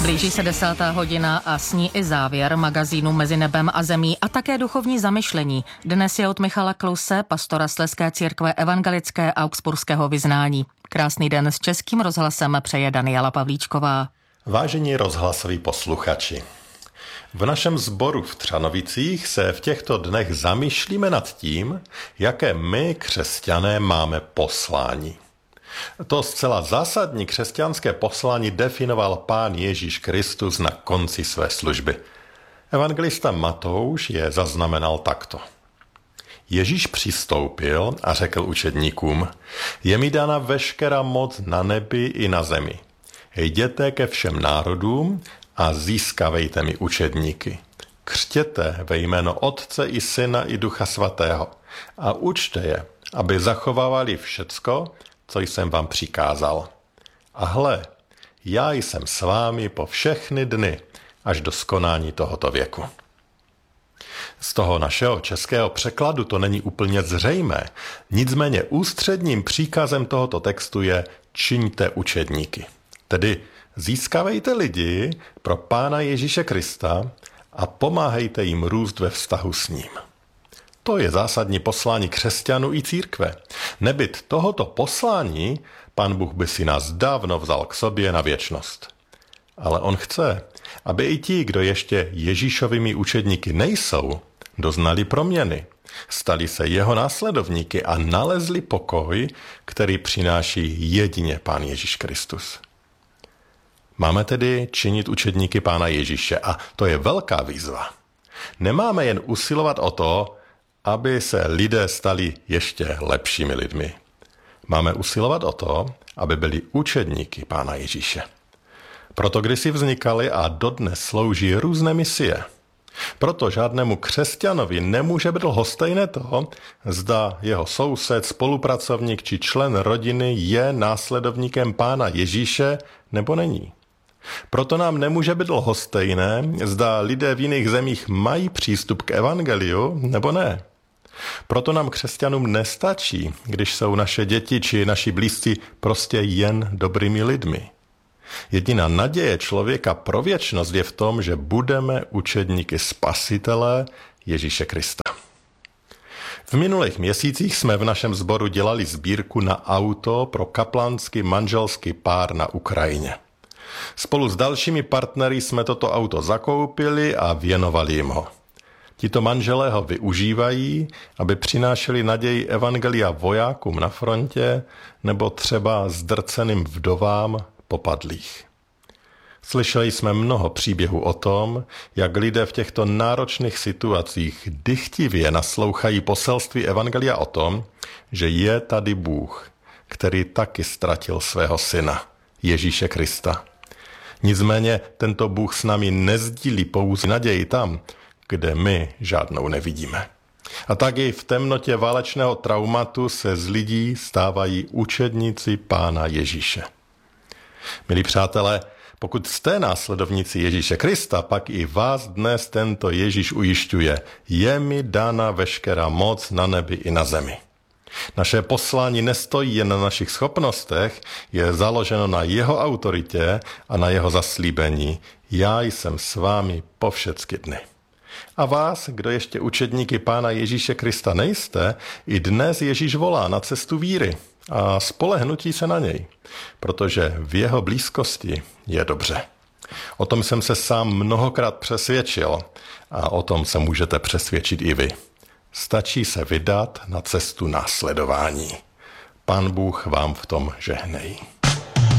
Blíží se 10. hodina a s ní i závěr magazínu Mezi nebem a zemí a také duchovní zamyšlení. Dnes je od Michala Klause, pastora Slezské církve evangelické augsburského vyznání. Krásný den s Českým rozhlasem přeje Daniela Pavlíčková. Vážení rozhlasoví posluchači, v našem sboru v Třanovicích se v těchto dnech zamýšlíme nad tím, jaké my, křesťané, máme poslání. To zcela zásadní křesťanské poslání definoval Pán Ježíš Kristus na konci své služby. Evangelista Matouš je zaznamenal takto. Ježíš přistoupil a řekl učedníkům, je mi dána veškerá moc na nebi i na zemi. Jděte ke všem národům a získávejte mi učedníky. Křtěte ve jméno Otce i Syna i Ducha Svatého a učte je, aby zachovávali všecko, co jsem vám přikázal. A hle, já jsem s vámi po všechny dny, až do skonání tohoto věku. Z toho našeho českého překladu to není úplně zřejmé, nicméně ústředním příkazem tohoto textu je čiňte učedníky. Tedy získávejte lidi pro Pána Ježíše Krista a pomáhejte jim růst ve vztahu s ním. To je zásadní poslání křesťanů i církve. Nebyt tohoto poslání, Pán Bůh by si nás dávno vzal k sobě na věčnost. Ale on chce, aby i ti, kdo ještě Ježíšovými učedníky nejsou, doznali proměny, stali se jeho následovníky a nalezli pokoj, který přináší jedině Pán Ježíš Kristus. Máme tedy činit učedníky Pána Ježíše a to je velká výzva. Nemáme jen usilovat o to, aby se lidé stali ještě lepšími lidmi. Máme usilovat o to, aby byli učedníky Pána Ježíše. Proto kdysi vznikaly a dodnes slouží různé misie. Proto žádnému křesťanovi nemůže být lhostejné to, zda jeho soused, spolupracovník či člen rodiny je následovníkem Pána Ježíše nebo není. Proto nám nemůže být lhostejné, zda lidé v jiných zemích mají přístup k evangeliu nebo ne. Proto nám křesťanům nestačí, když jsou naše děti či naši blízcí prostě jen dobrými lidmi. Jediná naděje člověka pro věčnost je v tom, že budeme učedníky Spasitele Ježíše Krista. V minulých měsících jsme v našem sboru dělali sbírku na auto pro kaplanský manželský pár na Ukrajině. Spolu s dalšími partnery jsme toto auto zakoupili a věnovali jim ho. Tito manželé ho využívají, aby přinášeli naději evangelia vojákům na frontě nebo třeba zdrceným vdovám popadlých. Slyšeli jsme mnoho příběhů o tom, jak lidé v těchto náročných situacích dychtivě naslouchají poselství evangelia o tom, že je tady Bůh, který taky ztratil svého syna, Ježíše Krista. Nicméně tento Bůh s námi nezdílí pouze naději tam, kde my žádnou nevidíme. A tak i v temnotě válečného traumatu se z lidí stávají učedníci Pána Ježíše. Milí přátelé, pokud jste následovníci Ježíše Krista, pak i vás dnes tento Ježíš ujišťuje, je mi dána veškerá moc na nebi i na zemi. Naše poslání nestojí jen na našich schopnostech, je založeno na jeho autoritě a na jeho zaslíbení. Já jsem s vámi po všechny dny. A vás, kdo ještě učedníky Pána Ježíše Krista nejste, i dnes Ježíš volá na cestu víry a spolehnutí se na něj, protože v jeho blízkosti je dobře. O tom jsem se sám mnohokrát přesvědčil a o tom se můžete přesvědčit i vy. Stačí se vydat na cestu následování. Pán Bůh vám v tom žehnej.